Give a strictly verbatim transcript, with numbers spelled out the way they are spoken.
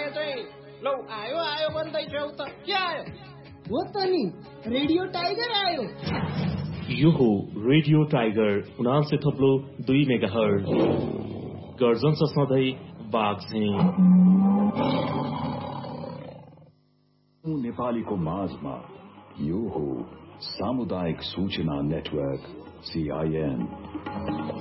भने चाहिँ लौ आयो आयो भन्दै छौ त के आयो? हो त नि रेडियो टाइगर आयो। यो हो रेडियो टाइगर उनासे थप्लो दुई मेगा हर्ज गर्जन छ सधैँ बाघ झैं। नेपालीको माझमा यो हो सामुदायिक सूचना नेटवर्क सी आई एन।